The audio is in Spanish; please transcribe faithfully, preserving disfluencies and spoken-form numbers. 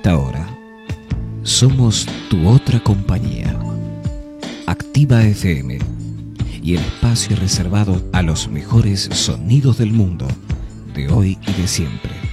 esta hora. Somos tu otra compañía. Activa F M y el espacio reservado a los mejores sonidos del mundo, de hoy y de siempre.